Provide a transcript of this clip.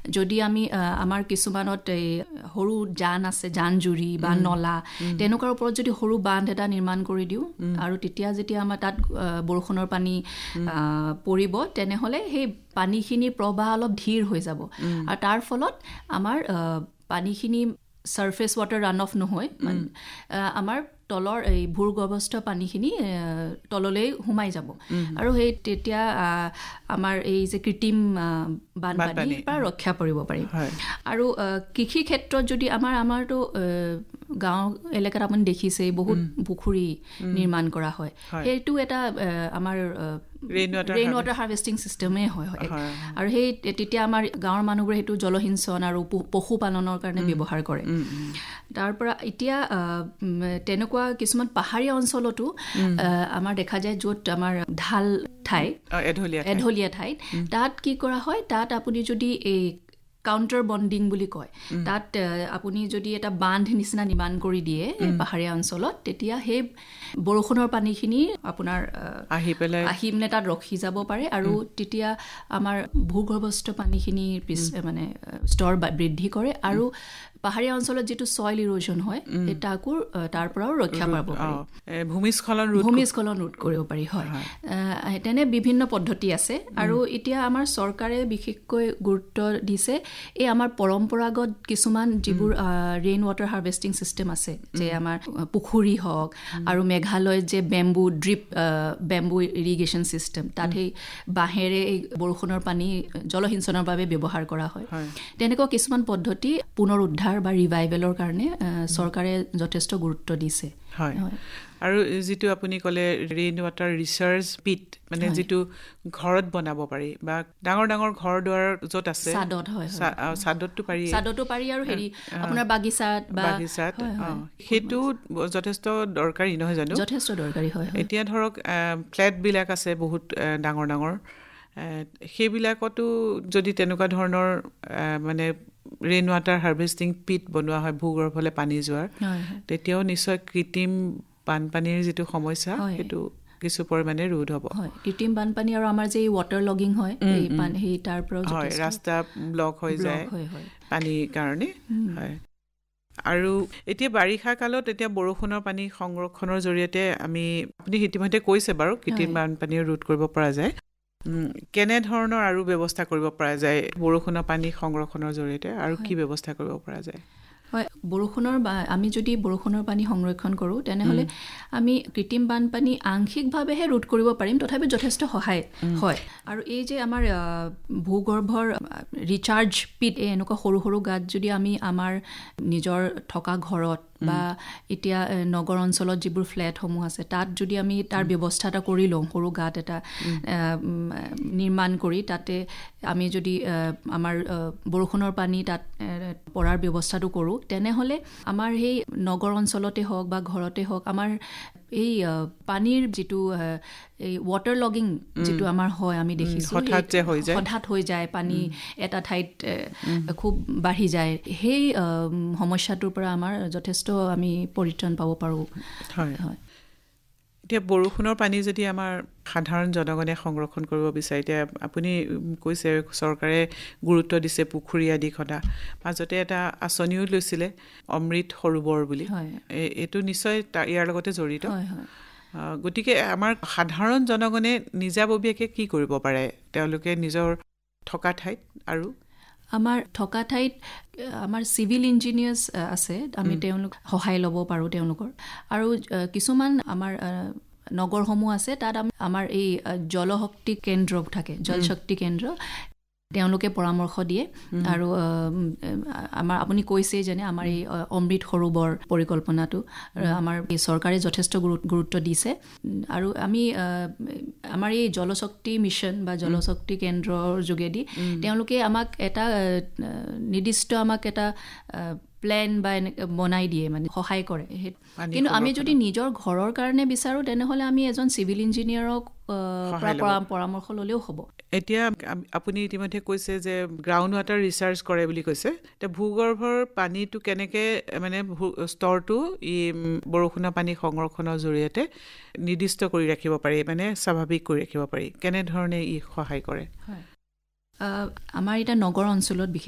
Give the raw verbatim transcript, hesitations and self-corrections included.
যদি আমি আমাৰ কিছুমানত এই সৰু জান আছে জান জুৰি বা নলা তেনেকুৱাৰ ওপৰত যদি সৰু বান্ধ এটা নিৰ্মাণ কৰি দিওঁ আৰু তেতিয়া যেতিয়া আমাৰ তাত বৰষুণৰ পানী পৰিব তেনেহলে সেই পানীখিনিৰ প্ৰবাহ অলপ ধীৰ হৈ যাব আৰু তাৰ ফলত আমাৰ পানীখিনি সাৰফেস ওয়াটাৰ ৰান অফ নহয় আমাৰ তলৰ এই ভূগৰ্ভস্থ পানীখিনি তললৈ সোমাই যাব আৰু সেই তেতিয়া আমাৰ এই যে কৃত্ৰিম বানপানীৰ পৰা ৰক্ষা পৰিব পাৰি আৰু কৃষি ক্ষেত্ৰত যদি আমাৰ আমাৰতো গাঁও এলেকাত আপুনি দেখিছে বহুত পুখুৰী নিৰ্মাণ কৰা হয় সেইটো এটা আমাৰ ৰেইন ৱাটাৰ হাৰ্ভেষ্টিং চিষ্টেমে হয় আৰু সেই তেতিয়া আমাৰ গাঁৱৰ মানুহবোৰে সেইটো জলসিঞ্চন আৰু পশুপালনৰ কাৰণে ব্যৱহাৰ কৰে তাৰ পৰা এতিয়া তেনেকুৱা কিছুমান পাহাৰীয়া অঞ্চলতো আমাৰ দেখা যায় য'ত আমাৰ ঢাল ঠাই এঢলীয়া ঠাইত তাত কি কৰা হয় তাত আপুনি যদি এই কাউন্টাৰ বন্ডিং বুলি কয় তাত আপুনি যদি এটা বান্ধ নিচিনা নিৰ্মাণ কৰি দিয়ে পাহাৰীয়া অঞ্চলত তেতিয়া সেই বৰষুণৰ পানীখিনি আপোনাৰ আহি পেলাই আহি মানে তাত ৰখি যাব পাৰে আৰু তেতিয়া আমাৰ ভূগৰ্ভস্থ পানীখিনি মানে স্তৰ বৃদ্ধি কৰে আৰু পাহাৰীয়া অঞ্চলত যেটো সয়েল ইৰোজন হয় এটাকো তাৰ পৰাও ৰক্ষা পাব পাৰি ভূমিস্খলন ৰোধ ভূমিস্খলন ৰোধ কৰিব পাৰি হয় তেনে বিভিন্ন পদ্ধতি আছে আৰু এতিয়া আমাৰ চৰকাৰে বিশেষকৈ গুৰুত্ব দিছে এই আমাৰ পৰম্পৰাগত কিছুমান যিবোৰ ৰেইন ৱাটাৰ হাৰ্ভেষ্টিং সিস্টেম আছে যে আমাৰ পুখুৰী হওক আৰু মেঘালয়ত যে bamboo drip bamboo irrigation system তাত সেই বাহেৰে এই বৰষুণৰ পানী জলসিঞ্চনৰ বাবে ব্যৱহাৰ কৰা হয় তেনেকুৱা কিছুমান পদ্ধতি পুনৰুদ্ধাৰ বা ৰিভাইভেলৰ কাৰণে চৰকাৰে যথেষ্ট গুৰুত্ব দিছে হয় আৰু যেটো আপুনি কলে ৰেইন ৱাটাৰ ৰিচাৰ্জ পিট মানে যেটো ঘৰত বনাব পাৰি বা ডাঙৰ ডাঙৰ ঘৰ দুৱাৰ যত আছে সাদত হয় সাদতটো পাৰি সাদতটো পাৰি আৰু হেৰি আপোনাৰ বাগিচাত বা বাগিচাত হেতু যথেষ্ট দৰকাৰী নহয় জানো যথেষ্ট দৰকাৰী হয় এতিয়া ধৰক ফ্ল্যাট বিলাক আছে বহুত ডাঙৰ ডাঙৰ সেইবিলাকতো যদি তেনেকুৱা ধৰণৰ মানে ৰেইন ৱাটাৰ হাৰ্ভেষ্টিং পিট বনোৱা হয় ভূগৰ্ভলে পানী যোৱাৰ তেতিয়াও নিশ্চয় কৃত্ৰিম বানপানীৰ যেটো সমস্যা হেতু কিছু পৰিমাণে ৰোধ হ'ব হয় কৃত্ৰিম বানপানী আৰু আমাৰ যে ৱাটাৰ লগিং হয় এই পানী সেই তাৰ পৰা হয় ৰাস্তা ব্লক হৈ যায় পানীৰ কাৰণে হয় আৰু এতিয়া বাৰিষা কালত এতিয়া বৰষুণৰ পানী সংৰক্ষণৰ জৰিয়তে আমি আপুনি ইতিমধ্যে কৈছে বাৰু কৃত্ৰিম বানপানী ৰোধ কৰিব পৰা যায় কেনে ধৰণৰ আৰু ব্যৱস্থা কৰিব পৰা যায় বৰষুণৰ পানী সংৰক্ষণৰ জৰিয়তে আৰু কি ব্যৱস্থা কৰিব পৰা যায় হয় বৰষুণৰ আমি যদি বৰষুণৰ পানী সংৰক্ষণ কৰো তেনেহলে আমি কৃত্ৰিম বানপানী আংশিকভাৱেহে ৰোধ কৰিব পাৰিম তথাপি যথেষ্ট সহায় হয় আৰু এই যে আমাৰ ভূগৰ্ভৰ ৰিচাৰ্জ পিট এনেকুৱা সৰু সৰু গাত যদি আমি আমাৰ নিজৰ থকা ঘৰত বা এতিয়া নগৰ অঞ্চলত যিবোৰ ফ্ল্যাট সমূহ আছে তাত যদি আমি তাৰ ব্যৱস্থা এটা কৰি লওঁ সৰু গাত এটা নিৰ্মাণ কৰি তাতে আমি যদি আমাৰ বৰষুণৰ পানী তাত পৰাৰ ব্যৱস্থাটো কৰো তেনেহলে আমাৰ সেই নগৰ অঞ্চলতে হওক বা ঘৰতে হওক আমাৰ এই পানীৰ যেটো এই ৱাটাৰ লগিং যেটো আমাৰ হয় আমি দেখিছো হঠাৎ যে হৈ যায় হঠাৎ হৈ যায় পানী এটা ঠাইত খুব বাঢ়ি যায় সেই সমস্যাটোৰ পৰা আমাৰ যথেষ্ট আমি পৰিত্ৰাণ পাব পাৰো হয় হয় এতিয়া বৰষুণৰ পানী যদি আমাৰ সাধাৰণ জনগণে সংৰক্ষণ কৰিব বিচাৰে এতিয়া আপুনি কৈছে চৰকাৰে গুৰুত্ব দিছে পুখুৰী আদি খনা মাজতে এটা আঁচনিও লৈছিলে অমৃত সৰোবৰ বুলি এইটো নিশ্চয় ইয়াৰ লগতে জড়িত হয় হয় গতিকে আমাৰ সাধাৰণ জনগণে নিজাববীয়াকে কি কৰিব পাৰে তেওঁলোকে নিজৰ থকা ঠাইত আৰু আমাৰ থকা ঠাইত আমাৰ সিভিল ইঞ্জিনিয়াৰ্স আছে আমি তেওঁলোক সহায় ল'ব পাৰো তেওঁলোকৰ আৰু কিছুমান আমাৰ নগৰসমূহ আছে তাত আমাৰ এই জলশক্তি কেন্দ্ৰ থাকে জলশক্তি কেন্দ্ৰ তেওঁলোকে পৰামৰ্শ দিয়ে আৰু আমাৰ আপুনি কৈছে যেনে আমাৰ এই অমৃত সৰোবৰ পৰিকল্পনাটো আমাৰ এই চৰকাৰে যথেষ্ট গুৰুত্ব দিছে আৰু আমি আমাৰ এই জলশক্তি মিছন বা জলশক্তি কেন্দ্ৰৰ যোগেদি তেওঁলোকে আমাক এটা নিৰ্দিষ্ট আমাক এটা প্ল্যান বা বনাই দিয়ে মানে সহায় কৰে কিন্তু আমি যদি নিজৰ ঘৰৰ কাৰণে বিচাৰো তেনেহলে আমি এজন সিভিল ইঞ্জিনিয়াৰক পৰামৰ্শ ললেও হ'ব এতিয়া আপুনি ইতিমধ্যে কৈছে যে গ্ৰাউণ্ড ৱাটাৰ ৰিচাৰ্জ কৰে বুলি কৈছে এতিয়া ভূগৰ্ভৰ পানীটো কেনেকে মানে স্তৰটো ই বৰষুণৰ পানী সংৰক্ষণৰ জৰিয়তে নিৰ্দিষ্ট কৰি ৰাখিব পাৰি মানে স্বাভাৱিক কৰি ৰাখিব পাৰি কেনে ধৰণে ই সহায় কৰে হয় আমাৰ এটা নগৰ অঞ্চলত